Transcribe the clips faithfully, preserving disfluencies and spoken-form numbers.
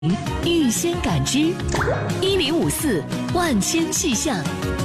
预先感知，一零五四万千气象。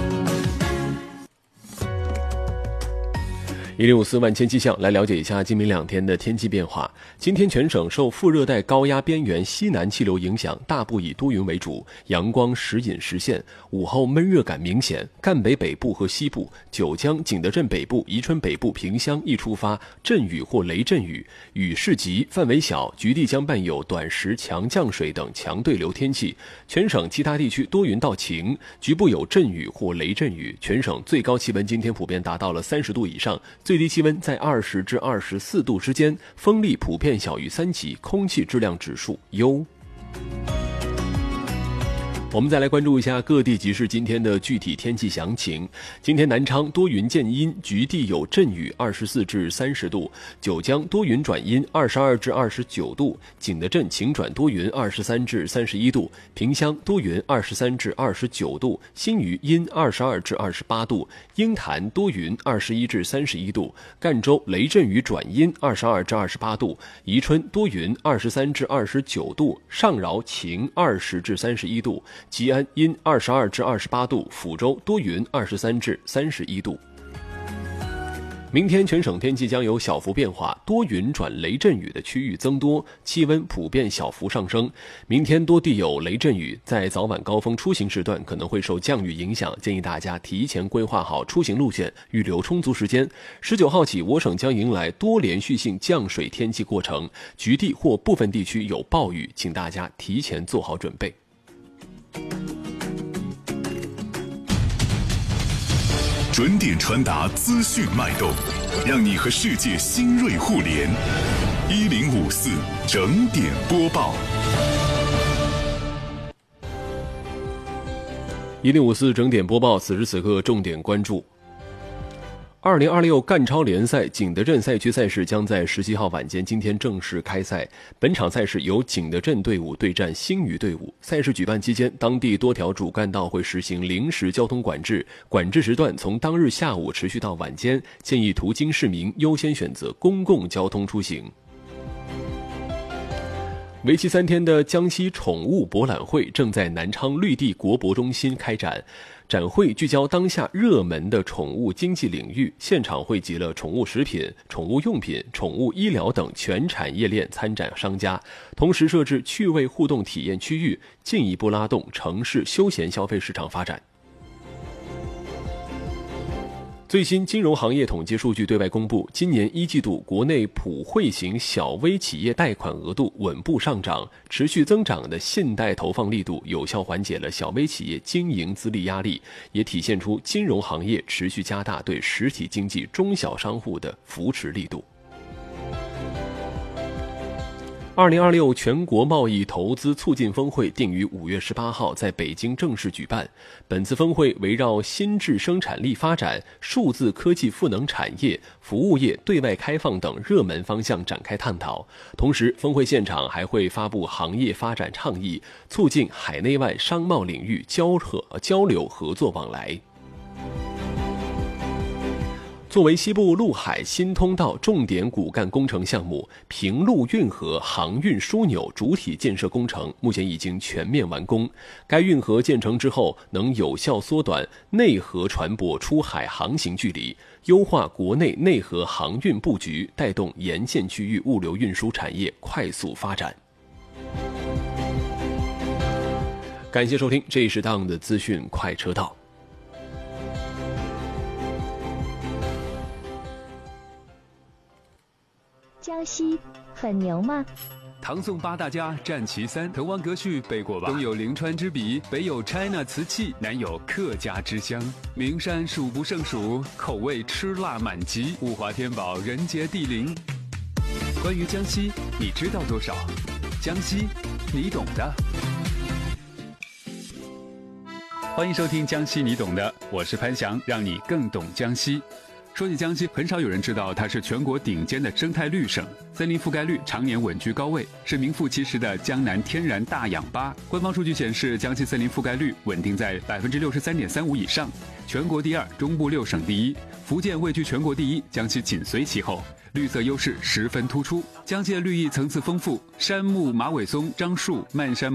一零五四万千气象，来了解一下今明两天的天气变化。今天全省受副热带高压边缘西南气流影响，大部以多云为主，阳光时隐时现，午后闷热感明显。赣北北部和西部、九江、景德镇北部、宜春北部、萍乡易出发阵雨或雷阵雨，雨势急，范围小，局地将伴有短时强降水等强对流天气。全省其他地区多云到晴，局部有阵雨或雷阵雨。全省最高气温今天普遍达到了三十度以上。最低气温在二十至二十四度之间，风力普遍小于三级，空气质量指数优。我们再来关注一下各地集市今天的具体天气详情。今天南昌多云见阴，局地有阵雨，二十四至三十度；九江多云转阴，二十二至二十九度；景德镇晴转多云，二十三至三十一度；萍乡多云，二十三至二十九度；新余阴，二十二至二十八度；鹰潭多云，二十一至三十一度；赣州雷阵雨转阴，二十二至二十八度；宜春多云，二十三至二十九度；上饶晴，二十至三十一度。吉安阴二十二至二十八度，抚州多云二十三至三十一度。明天全省天气将有小幅变化，多云转雷阵雨的区域增多，气温普遍小幅上升。明天多地有雷阵雨，在早晚高峰出行时段可能会受降雨影响，建议大家提前规划好出行路线，预留充足时间。十九号起，我省将迎来多连续性降水天气过程，局地或部分地区有暴雨，请大家提前做好准备。 准点传达资讯脉动，让你和世界新锐互联。一零五四整点播报。 一零五四整点播报，此时此刻重点关注。二零二六赣超联赛景德镇赛区赛事将在十七号晚间今天正式开赛。本场赛事由景德镇队伍对战新余队伍。赛事举办期间，当地多条主干道会实行临时交通管制，管制时段从当日下午持续到晚间，建议途经市民优先选择公共交通出行。为期三天的江西宠物博览会正在南昌绿地国博中心开展。展会聚焦当下热门的宠物经济领域，现场汇集了宠物食品、宠物用品、宠物医疗等全产业链参展商家，同时设置趣味互动体验区域，进一步拉动城市休闲消费市场发展。最新金融行业统计数据对外公布，今年一季度国内普惠型小微企业贷款额度稳步上涨，持续增长的信贷投放力度有效缓解了小微企业经营资历压力，也体现出金融行业持续加大对实体经济中小商户的扶持力度。二零二六全国贸易投资促进峰会定于五月十八号在北京正式举办。本次峰会围绕新质生产力发展、数字科技赋能产业、服务业对外开放等热门方向展开探讨。同时，峰会现场还会发布行业发展倡议，促进海内外商贸领域交合交流合作往来。作为西部陆海新通道重点骨干工程项目，平陆运河航运枢纽主体建设工程目前已经全面完工。该运河建成之后，能有效缩短内河船舶出海航行距离，优化国内内河航运布局，带动沿线区域物流运输产业快速发展。感谢收听这一时档的资讯快车道。 江西很牛吗？ 唐宋八大家占其三，滕王阁序背过吧？东有临川之笔，北有 China 瓷器，南有客家之乡。名山数不胜数，口味吃辣满级，物华天宝，人杰地灵。关于江西，你知道多少？江西，你懂的。欢迎收听江西你懂的，我是潘翔，让你更懂江西。说起江西，很少有人知道它是全国顶尖的生态绿省，森林覆盖率常年稳居高位，是名副其实的江南天然大氧吧。官方数据显示，江西森林覆盖率稳定在百分之六十三点三五以上，全国第二，中部六省第一，福建位居全国第一，江西紧随其后。 绿色优势十分突出。江界绿意层次丰富，杉木、马尾松、樟树、漫山